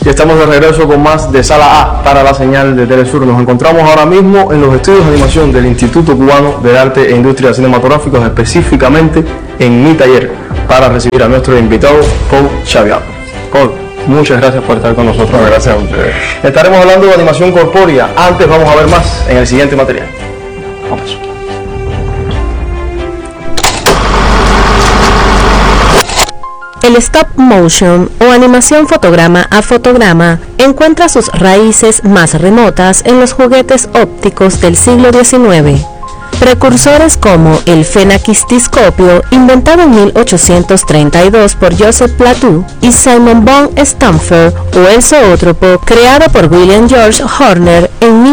Y estamos de regreso con más de Sala A para la señal de Telesur. Nos encontramos ahora mismo en los estudios de animación del Instituto Cubano de Arte e Industria Cinematográficos, específicamente en mi taller, para recibir a nuestro invitado, Paul Chaviano. Paul, muchas gracias por estar con nosotros. No, gracias a ustedes. Estaremos hablando de animación corpórea. Antes vamos a ver más en el siguiente material. Vamos. El stop motion o animación fotograma a fotograma encuentra sus raíces más remotas en los juguetes ópticos del siglo XIX. Precursores como el fenakistiscopio, inventado en 1832 por Joseph Plateau, y Simon von Stampfer, o el zoótropo, creado por William George Horner en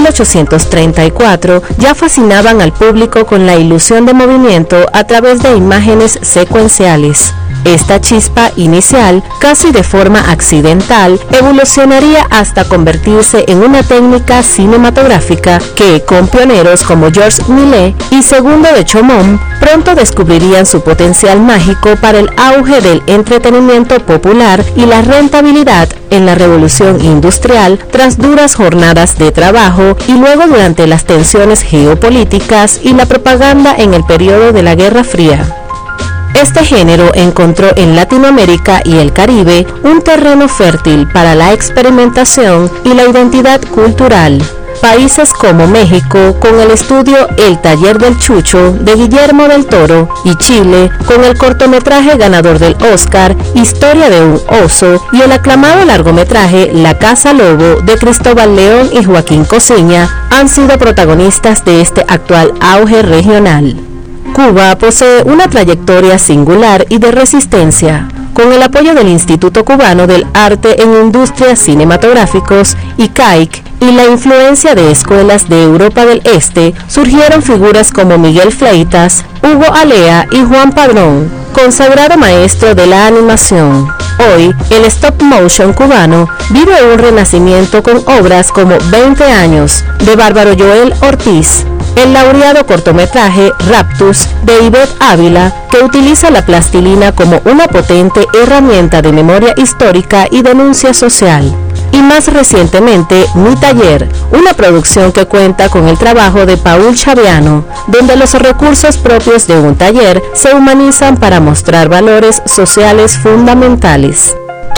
1834, ya fascinaban al público con la ilusión de movimiento a través de imágenes secuenciales. Esta chispa inicial, casi de forma accidental, evolucionaría hasta convertirse en una técnica cinematográfica que, con pioneros como Georges Millet y Segundo de Chaumont, pronto descubrirían su potencial mágico para el auge del entretenimiento popular y la rentabilidad en la revolución industrial tras duras jornadas de trabajo y luego durante las tensiones geopolíticas y la propaganda en el periodo de la Guerra Fría. Este género encontró en Latinoamérica y el Caribe un terreno fértil para la experimentación y la identidad cultural. Países como México con el estudio El Taller del Chucho de Guillermo del Toro y Chile con el cortometraje ganador del Oscar Historia de un oso y el aclamado largometraje La Casa Lobo de Cristóbal León y Joaquín Cosiña han sido protagonistas de este actual auge regional. Cuba posee una trayectoria singular y de resistencia. Con el apoyo del Instituto Cubano del Arte en Industrias Cinematográficos, ICAIC, y la influencia de escuelas de Europa del Este, surgieron figuras como Miguel Fleitas, Hugo Alea y Juan Padrón, consagrado maestro de la animación. Hoy, el stop motion cubano vive un renacimiento con obras como 20 años, de Bárbaro Joel Ortiz, el laureado cortometraje Raptus de Ivette Ávila, que utiliza la plastilina como una potente herramienta de memoria histórica y denuncia social. Y más recientemente, Mi Taller, una producción que cuenta con el trabajo de Paul Chaviano, donde los recursos propios de un taller se humanizan para mostrar valores sociales fundamentales.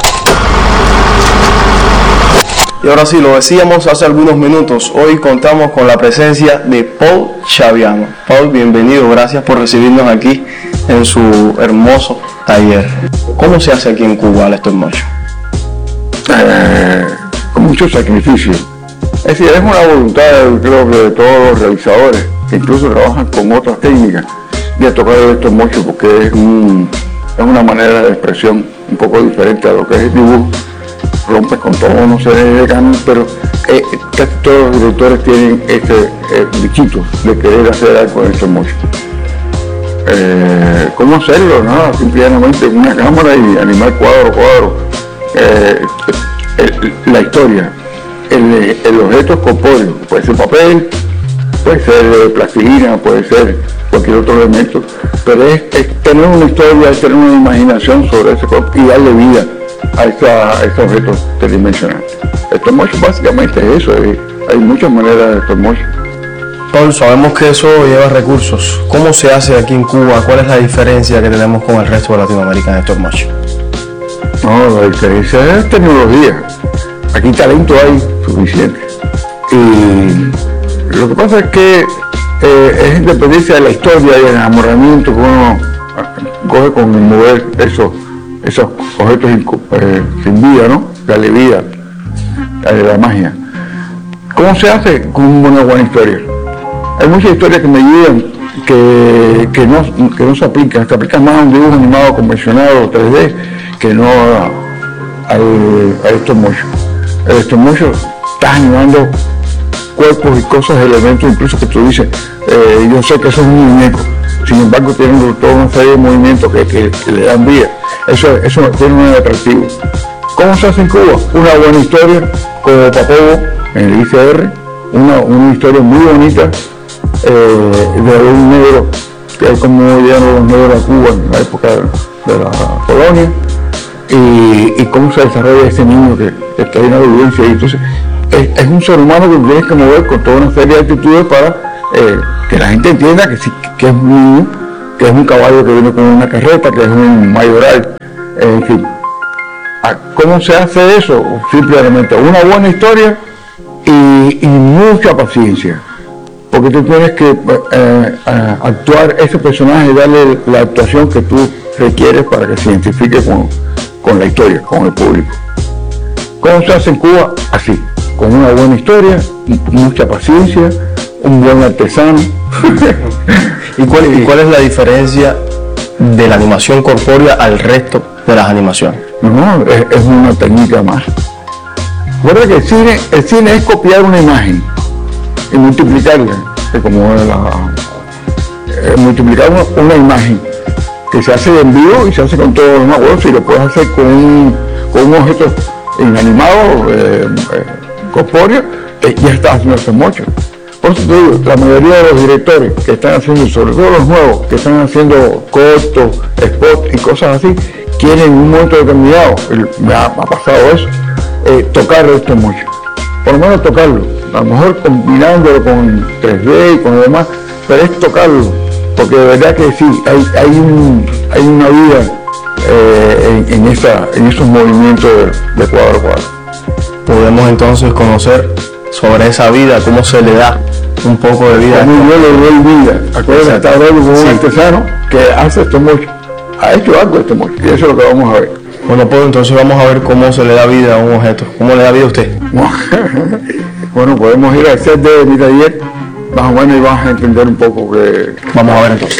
Y ahora sí, lo decíamos hace algunos minutos, hoy contamos con la presencia de Paul Chaviano. Paul, bienvenido, gracias por recibirnos aquí en su hermoso taller. ¿Cómo se hace aquí en Cuba el stop motion? Con mucho sacrificio. Es decir, es una voluntad, creo que de todos los realizadores, que incluso trabajan con otras técnicas, de tocar el stop motion, porque es una manera de expresión un poco diferente a lo que es el dibujo. Rompe con todo, no se dejan, pero casi todos los directores tienen ese bichito de querer hacer algo en stop motion. ¿Cómo hacerlo? Nada, simplemente una cámara y animar cuadro a cuadro. La historia, el objeto corpóreo, puede ser papel, puede ser plastilina, puede ser cualquier otro elemento, pero es tener una historia, es tener una imaginación sobre ese cuerpo y darle vida a ese objeto tridimensional. Stop motion básicamente es eso, hay muchas maneras de stop motion. Paul, sabemos que eso lleva recursos. ¿Cómo se hace aquí en Cuba? ¿Cuál es la diferencia que tenemos con el resto de Latinoamérica en stop motion? No, la diferencia es tecnología. Aquí talento hay suficiente. Y lo que pasa es que es independencia de la historia y el enamoramiento que uno coge con el mover esos objetos sin vida, ¿no? Darle vida, darle la magia. ¿Cómo se hace? Con una buena historia. Hay muchas historias que me ayudan que no se aplican más a un dibujo animado convencional o 3D que no al stop motion. El stop motion está animando cuerpos y cosas, elementos incluso que tú dices, yo sé que eso es un muñeco, sin embargo tienen toda una serie de movimientos que le dan vida. Eso tiene un atractivo. ¿Cómo se hace en Cuba? Una buena historia, como Papovo en el ICR, una historia muy bonita de un negro, que es como vivían los negros a Cuba en la época de la colonia, y cómo se desarrolla ese niño que está en la vivencia. Y entonces es un ser humano que tienes que mover con toda una serie de actitudes para que la gente entienda que, sí, que es un niño, que es un caballo que viene con una carreta, que es un mayoral, en fin. ¿Cómo se hace eso? Simplemente una buena historia y mucha paciencia, porque tú tienes que actuar ese personaje y darle la actuación que tú requieres para que se identifique con la historia, con el público. ¿Cómo se hace en Cuba? Así, con una buena historia, mucha paciencia, un buen artesano. ¿Y cuál es la diferencia de la animación corpórea al resto de las animaciones? No, es una técnica más. Recuerda que el cine es copiar una imagen y multiplicarla, multiplicar una imagen que se hace en vivo y se hace con todo lo demás. Bueno, si lo puedes hacer con un objeto inanimado, corpóreo, ya estás haciendo stop motion. Por eso te digo, la mayoría de los directores que están haciendo, sobre todo los nuevos, que están haciendo cortos, spots y cosas así, quieren en un momento determinado, me ha pasado eso, tocar esto mucho. Por lo menos tocarlo, a lo mejor combinándolo con 3D y con lo demás, pero es tocarlo, porque de verdad que sí, hay una vida en esos movimientos de cuadro a cuadro. Podemos entonces conocer sobre esa vida, cómo se le da un poco de vida. Como yo le doy vida. Acuérdense que está hablando con un artesano que hace esto mucho. Ha hecho algo esto mucho. Y eso es lo que vamos a ver. Bueno, pues entonces vamos a ver cómo se le da vida a un objeto. ¿Cómo le da vida a usted? Bueno, podemos ir al set de mi taller, más o menos, y vas a entender un poco que... Vamos a ver entonces.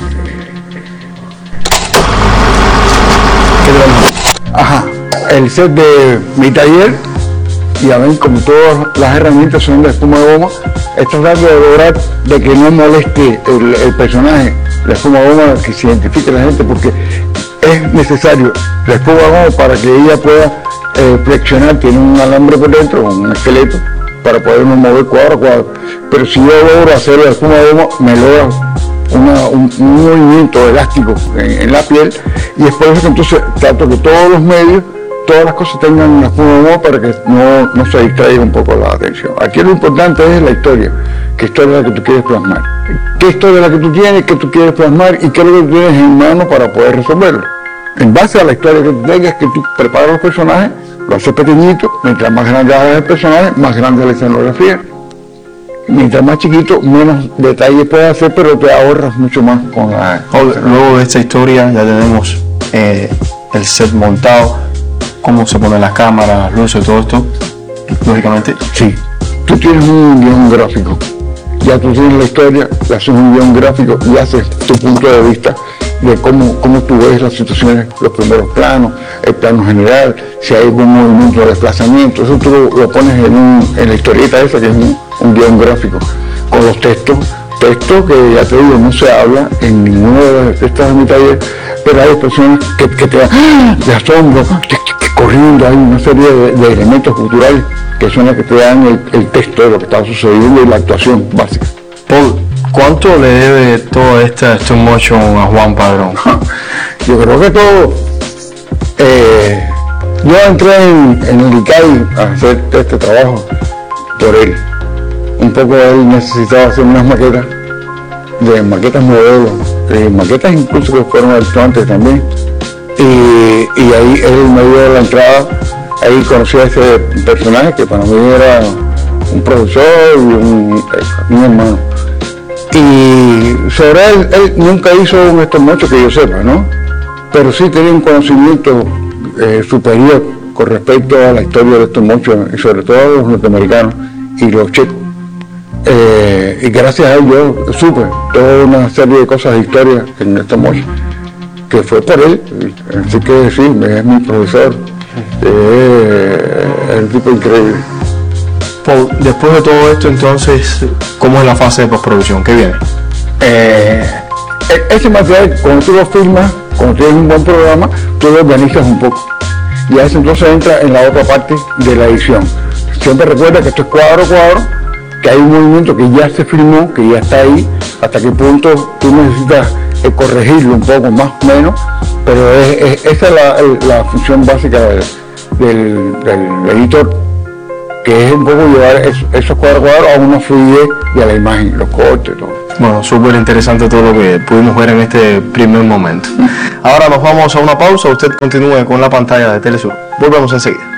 ¿Qué tenemos? Ajá, el set de mi taller, y a ver, como todas las herramientas son de espuma de goma, es tratando de lograr de que no moleste el personaje, la espuma de goma, que se identifique la gente, porque es necesario la espuma de goma para que ella pueda flexionar. Tiene un alambre por dentro, un esqueleto, para podernos mover cuadro a cuadro. Pero si yo logro hacer la espuma de goma, me logra un movimiento elástico en la piel, y es por eso que entonces trato que todos los medios, todas las cosas tengan una espuma de goma para que no se distraiga un poco la atención. Aquí lo importante es la historia, qué historia es la que tú quieres plasmar, qué historia es la que tú tienes, qué tú quieres plasmar y qué es lo que tú tienes en mano para poder resolverlo. En base a la historia que tú tengas, que tú preparas los personajes, lo haces pequeñito, mientras más grande hagas el personaje, más grande la escenografía. Mientras más chiquito, menos detalles puedes hacer, pero te ahorras mucho más con la... Luego de esta historia ya tenemos el set montado, cómo se ponen las cámaras, las luces, todo esto, lógicamente. Sí, tú tienes un guión gráfico, ya tú tienes la historia, le haces un guión gráfico y haces tu punto de vista de cómo tú ves las situaciones, los primeros planos, el plano general, si hay algún movimiento de desplazamiento, eso tú lo pones en la historieta esa, que es un guión gráfico, con los textos que ya te digo, no se habla en ninguno de los textos de mi taller, pero hay expresiones que te dan de asombro, corriendo, hay una serie de elementos culturales que son los que te dan el texto de lo que está sucediendo y la actuación básica. Paul, ¿cuánto le debe toda esta stop motion a Juan Padrón? Yo creo que todo. Yo entré en el ICAI a hacer este trabajo por él. Un poco él necesitaba hacer unas maquetas modelos, maquetas incluso que fueron actuantes también. Y ahí él me dio la entrada, ahí conocí a ese personaje que para mí era un profesor y un hermano. Y sobre él nunca hizo un stop motion que yo sepa, ¿no? Pero sí tenía un conocimiento superior con respecto a la historia de stop motion, y sobre todo a los norteamericanos y los chicos. Y gracias a él yo supe toda una serie de cosas, de historias en stop motion, que fue por él. Así que sí, es mi profesor, es un tipo increíble. Paul, después de todo esto, entonces, ¿cómo es la fase de postproducción? ¿Qué viene? Ese material, cuando tú lo filmas, cuando tienes un buen programa, tú lo organizas un poco. Y a eso entonces entra en la otra parte de la edición. Siempre recuerda que esto es cuadro a cuadro, que hay un movimiento que ya se filmó, que ya está ahí, hasta qué punto tú necesitas corregirlo un poco, más o menos, pero esa es la función básica del editor, que es un poco llevar esos cuadros a una fluidez de la imagen, los cortes, todo. Bueno, súper interesante todo lo que pudimos ver en este primer momento. Ahora nos vamos a una pausa, usted continúe con la pantalla de Telesur. Volvemos enseguida.